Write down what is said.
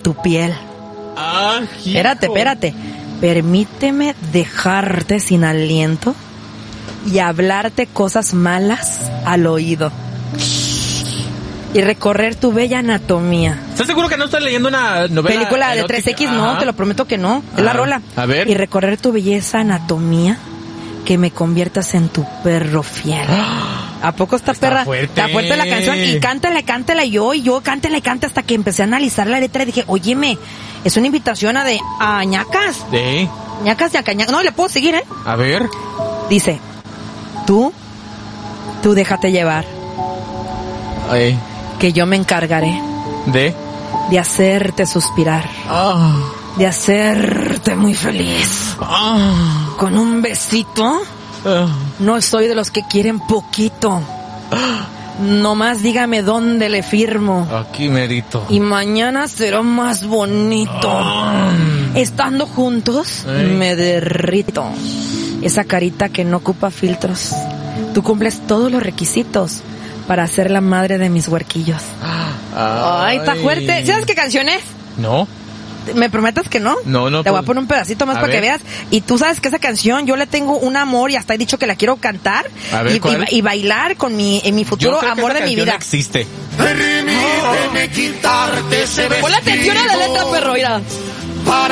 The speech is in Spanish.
tu piel. Espérate. Permíteme dejarte sin aliento y hablarte cosas malas al oído. Y recorrer tu bella anatomía. ¿Estás seguro que no estás leyendo una novela? Película de erótica? 3X, no, te lo prometo que no. Es la rola. A ver. Y recorrer tu belleza anatomía, que me conviertas en tu perro fiel. ¿A poco está perra? Fuerte. Está fuerte la canción. Y cántala yo cántala hasta que empecé a analizar la letra y dije, óyeme, es una invitación a ñacas. ¿Sí? Ñacas. No, le puedo seguir, ¿eh? A ver. Dice, tú déjate llevar, Ay. que yo me encargaré de hacerte suspirar, de hacerte muy feliz. Con un besito. No soy de los que quieren poquito. Nomás dígame dónde le firmo. Aquí merito. Y mañana será más bonito. Estando juntos, me derrito. Esa carita que no ocupa filtros. Tú cumples todos los requisitos para ser la madre de mis huerquillos. Ay, está fuerte. ¿Sabes qué canción es? No. ¿Me prometes que no? No. Te voy a poner un pedacito más para que veas. Y tú sabes que esa canción yo le tengo un amor y hasta he dicho que la quiero cantar. A ver, y bailar con en mi futuro amor de mi vida. No existe. Ponle atención a la letra, perro, mira.